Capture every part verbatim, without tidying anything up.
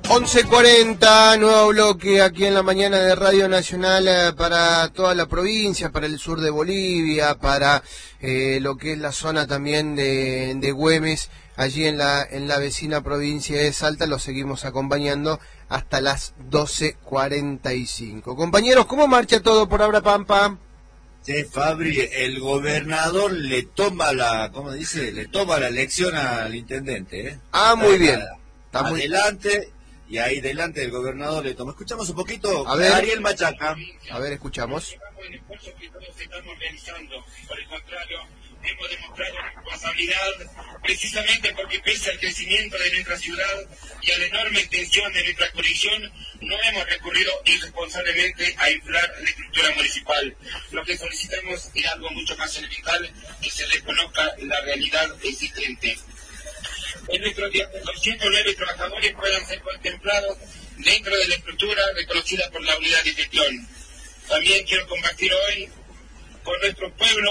once cuarenta, nuevo bloque aquí en la mañana de Radio Nacional eh, para toda la provincia, para el sur de Bolivia, para eh, lo que es la zona también de, de Güemes, allí en la en la vecina provincia de Salta. Los seguimos acompañando hasta las doce cuarenta y cinco. Compañeros, ¿cómo marcha todo por ahora, Pampa? Sí, Fabri, el gobernador le toma la, ¿cómo dice? Le toma la lección al intendente, ¿eh? Ah, muy bien. Está adelante, muy... y ahí delante del gobernador le toma. Escuchamos un poquito a ver, Ariel Machaca. A ver, escuchamos. El esfuerzo que todos estamos realizando, por el contrario, hemos demostrado responsabilidad precisamente porque pese al crecimiento de nuestra ciudad y a la enorme extensión de nuestra jurisdicción, no hemos recurrido irresponsablemente a inflar la estructura municipal. Lo que solicitamos es algo mucho más elemental, que se reconozca la realidad existente. En nuestros doscientos nueve trabajadores puedan ser contemplados dentro de la estructura reconocida por la unidad de gestión. También quiero compartir hoy con nuestro pueblo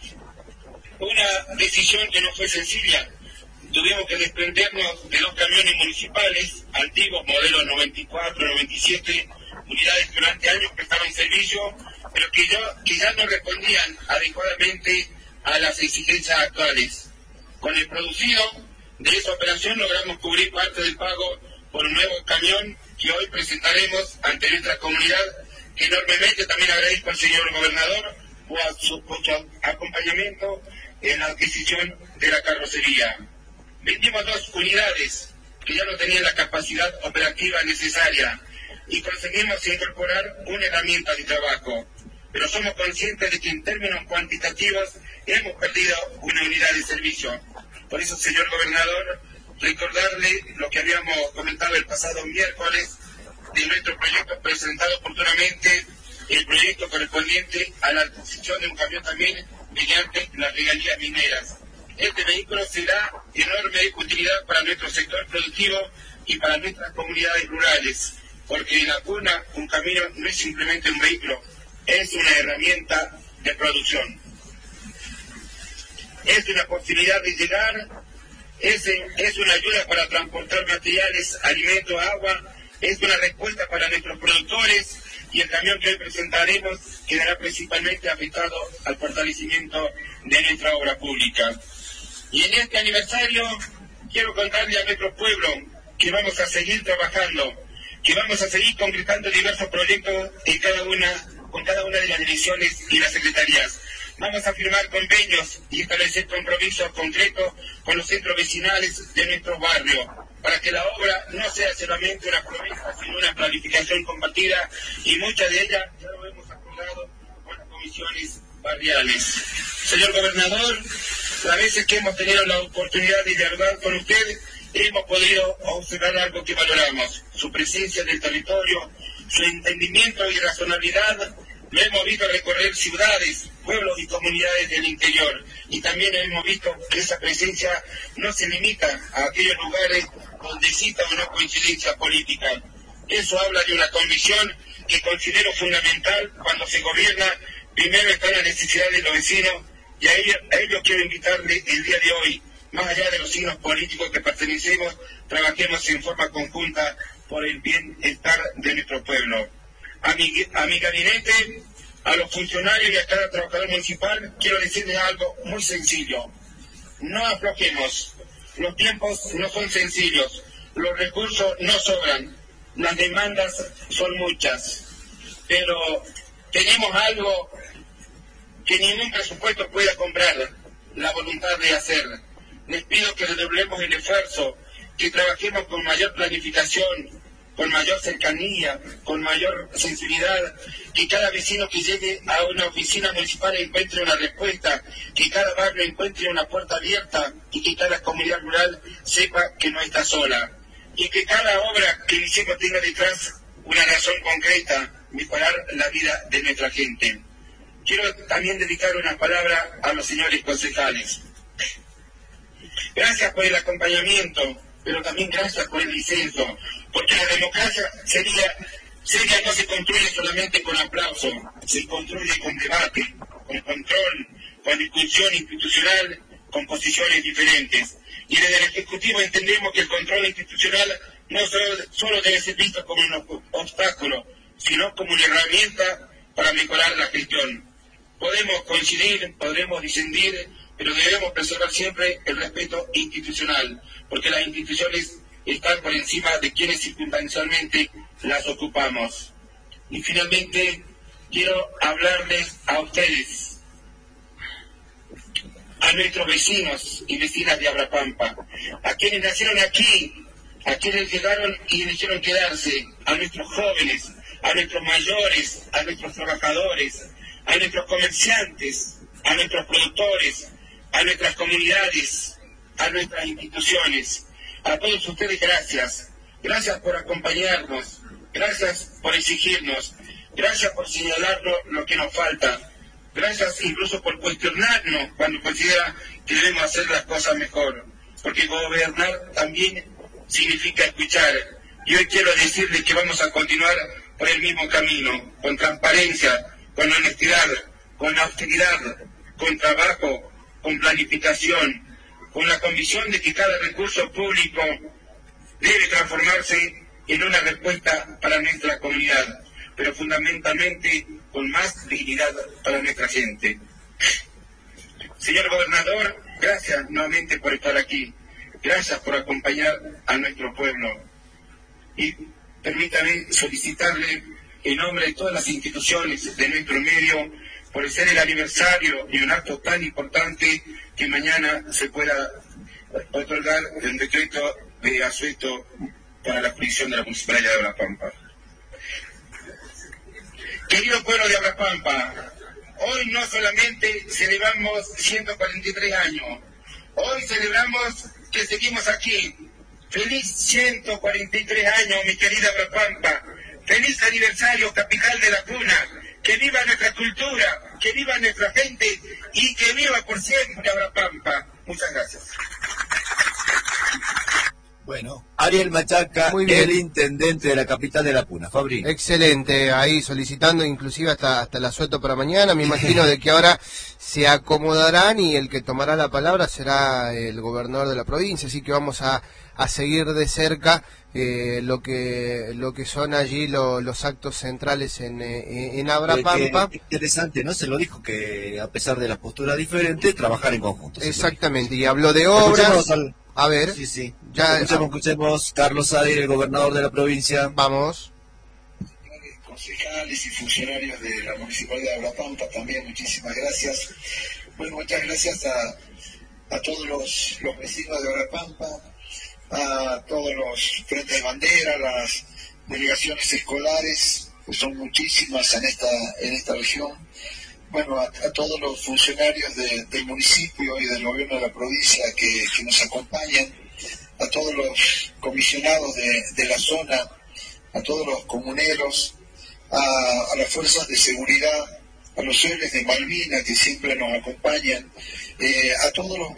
una decisión que no fue sencilla. Tuvimos que desprendernos de dos camiones municipales antiguos, modelos noventa y cuatro, noventa y siete, unidades que durante años prestaron servicio, pero que ya, que ya no respondían adecuadamente a las exigencias actuales. Con el producido de esa operación logramos cubrir parte del pago por un nuevo camión que hoy presentaremos ante nuestra comunidad, que enormemente también agradezco al señor gobernador por su, por su acompañamiento en la adquisición de la carrocería. Vendimos dos unidades que ya no tenían la capacidad operativa necesaria y conseguimos incorporar una herramienta de trabajo, pero somos conscientes de que en términos cuantitativos hemos perdido una unidad de servicio. Por eso, señor gobernador, recordarle lo que habíamos comentado el pasado miércoles de nuestro proyecto presentado oportunamente, el proyecto correspondiente a la adquisición de un camión también mediante las regalías mineras. Este vehículo será de enorme utilidad para nuestro sector productivo y para nuestras comunidades rurales, porque en la cuna un camino no es simplemente un vehículo, es una herramienta de producción. Es una posibilidad de llegar, es, es una ayuda para transportar materiales, alimentos, agua, es una respuesta para nuestros productores, y el camión que hoy presentaremos quedará principalmente afectado al fortalecimiento de nuestra obra pública. Y en este aniversario quiero contarle a nuestro pueblo que vamos a seguir trabajando, que vamos a seguir concretando diversos proyectos en cada una, con cada una de las direcciones y las secretarías. Vamos a firmar convenios y establecer compromisos concretos con los centros vecinales de nuestro barrio, para que la obra no sea solamente una promesa, sino una planificación compartida, y muchas de ellas ya lo hemos acordado con las comisiones barriales. Señor gobernador, las veces que hemos tenido la oportunidad de dialogar con usted, hemos podido observar algo que valoramos: su presencia en el territorio, su entendimiento y razonabilidad. Lo hemos visto recorrer ciudades, pueblos y comunidades del interior, y también hemos visto que esa presencia no se limita a aquellos lugares donde exista o no coincidencia política. Eso habla de una convicción que considero fundamental cuando se gobierna. Primero está la necesidad de los vecinos, y a ellos, a ellos quiero invitarle el día de hoy, más allá de los signos políticos que pertenecemos, trabajemos en forma conjunta por el bienestar de nuestro pueblo. A mi, a mi gabinete, a los funcionarios y a cada trabajador municipal, quiero decirles algo muy sencillo: no aflojemos. Los tiempos no son sencillos, los recursos no sobran, las demandas son muchas, pero tenemos algo que ningún presupuesto pueda comprar: la voluntad de hacer. Les pido que redoblemos el esfuerzo, que trabajemos con mayor planificación, con mayor cercanía, con mayor sensibilidad, que cada vecino que llegue a una oficina municipal encuentre una respuesta, que cada barrio encuentre una puerta abierta, y que cada comunidad rural sepa que no está sola, y que cada obra que iniciemos tenga detrás una razón concreta: mejorar la vida de nuestra gente. Quiero también dedicar una palabra a los señores concejales. Gracias por el acompañamiento, pero también gracias por el disenso, porque la democracia sería, seria no se construye solamente con aplauso, se construye con debate, con control, con discusión institucional, con posiciones diferentes. Y desde el Ejecutivo entendemos que el control institucional no solo, solo debe ser visto como un obstáculo, sino como una herramienta para mejorar la gestión. Podemos coincidir, podremos disentir, pero debemos preservar siempre el respeto institucional, porque las instituciones están por encima de quienes circunstancialmente las ocupamos. Y finalmente, quiero hablarles a ustedes, a nuestros vecinos y vecinas de Abrapampa, a quienes nacieron aquí, a quienes llegaron y eligieron quedarse, a nuestros jóvenes, a nuestros mayores, a nuestros trabajadores, a nuestros comerciantes, a nuestros productores, a nuestras comunidades, a nuestras instituciones. A todos ustedes, gracias. Gracias por acompañarnos, gracias por exigirnos, gracias por señalarnos lo que nos falta, gracias incluso por cuestionarnos cuando considera que debemos hacer las cosas mejor, porque gobernar también significa escuchar. Y hoy quiero decirles que vamos a continuar por el mismo camino, con transparencia, con honestidad, con austeridad, con trabajo, con planificación, con la convicción de que cada recurso público debe transformarse en una respuesta para nuestra comunidad, pero fundamentalmente con más dignidad para nuestra gente. Señor gobernador, gracias nuevamente por estar aquí, gracias por acompañar a nuestro pueblo. Y permítame solicitarle en nombre de todas las instituciones de nuestro medio, por ser el aniversario de un acto tan importante, que mañana se pueda otorgar el decreto de asueto para la jurisdicción de la Municipalidad de Abrapampa. Querido pueblo de Abrapampa, hoy no solamente celebramos ciento cuarenta y tres años, hoy celebramos que seguimos aquí. Feliz ciento cuarenta y tres años, mi querida Abrapampa. Feliz aniversario, capital de la cuna. Que viva nuestra cultura, que viva nuestra gente y que viva por siempre Abrapampa. Muchas gracias. Bueno, Ariel Machaca, el intendente de la capital de la Puna. Fabri. Excelente, ahí solicitando inclusive hasta, hasta el asueto para mañana. Me imagino de que ahora se acomodarán y el que tomará la palabra será el gobernador de la provincia, así que vamos a, a seguir de cerca eh, lo que lo que son allí lo, los actos centrales en, eh, en Abrapampa. Qué interesante, ¿no? Se lo dijo que a pesar de las posturas diferentes, trabajar en conjunto. Exactamente, y habló de obras. Al... A ver, sí, sí. Ya, escuchemos, escuchemos, Carlos Sadir, el gobernador de la provincia. Vamos. Concejales y funcionarios de la Municipalidad de Abrapampa, también muchísimas gracias. Bueno, muchas gracias a, a todos los, los vecinos de Abrapampa, a todos los frentes de bandera, las delegaciones escolares, que son muchísimas en esta, en esta región. Bueno, a, a todos los funcionarios de, del municipio y del gobierno de la provincia que, que nos acompañan, a todos los comisionados de, de la zona, a todos los comuneros, a, a las fuerzas de seguridad, a los héroes de Malvinas que siempre nos acompañan, eh, a todos los